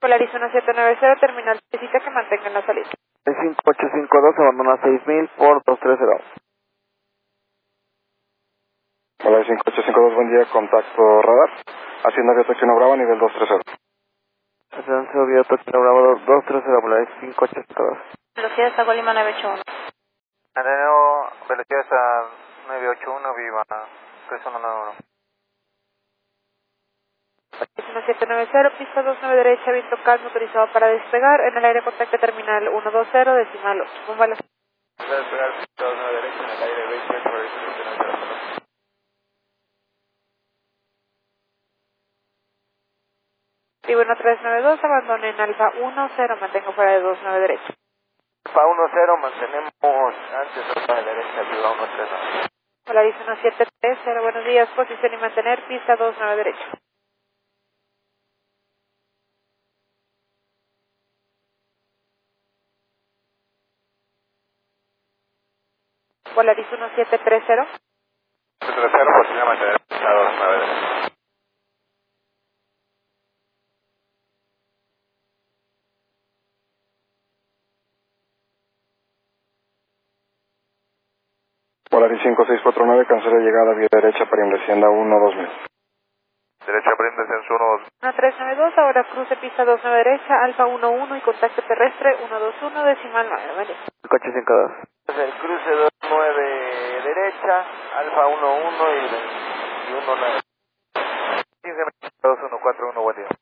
Polaris 1790, terminal, necesita que mantengan la salida. 5852, abandona 6000 por 230. Polaris 5852, buen día, contacto radar. Hacienda Aviato Chino Bravo, nivel 230. Hacienda Aviato Chino Bravo 230, Polaris 5852. Velocidad hasta Colima 981. Antonio, velocidad hasta 981, viva 3191. 1790, pista 29 derecha, viento calmo, autorizado para despegar. En el aire contacto terminal 120, decimal 8. Bombala. Despegar pista 29 derecha en el aire 28, Polaris 1790. Y bueno, 392, abandone en Alfa 10, mantengo fuera de 29 derecha. Alfa 10, mantenemos antes Alfa de derecha, viva 130. Polaris 1730, buenos días, posición y mantener, pista 29 derecha. Polaris 1730. 30, posición a mantener pista 29 derecha. Polaris 5649, cancela llegada vía derecha para Hacienda 12000. Derecha prende descenso 1, 392, ahora cruce pista 29 derecha, Alfa 11 y contacto terrestre 121, decimal 9, ¿vale? 5852. el cruce 29 derecha, Alfa 11 y 219. 15 2141, buen día.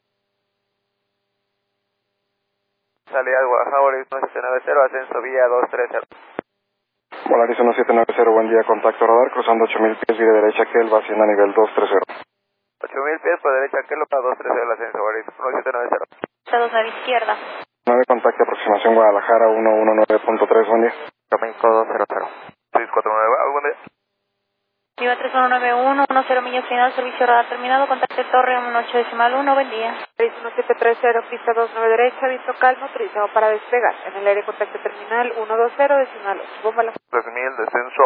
Salida Guadalajara, 1790, ascenso vía 230. Polaris 1790, buen día, contacto radar, cruzando 8000 pies, vía derecha, Kelva, Hacienda nivel 230. 8000 pies por derecha, que lo para 230 el ascenso, Polaris 1790. Estados a la izquierda. 9, contacto aproximación Guadalajara 119.3, buen día. Domingo 200. 649, algún día. Viva 3191, 10 millas final, servicio radar terminado, contacto Torre 18 decimal 1, buen día. 1730, pista 29 derecha, viento calmo, autorizado para despegar. En el aire contacto terminal 120, decimal 8, bombala. 3000, descenso.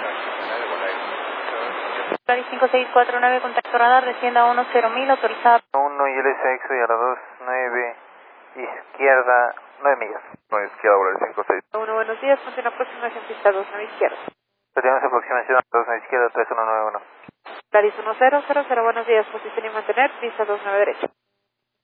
Polaris 5649, contacto radar, descienda 10.000, autorizada. 1 y L6 y a la 29, izquierda, 9 millas. 9 izquierda, Polaris 56. 1, buenos días, continúa aproximación pista 29 izquierda. Tenemos aproximación a 2 izquierda, 3191. Polaris 1000, buenos días, posición y mantener, pista 29 derecha.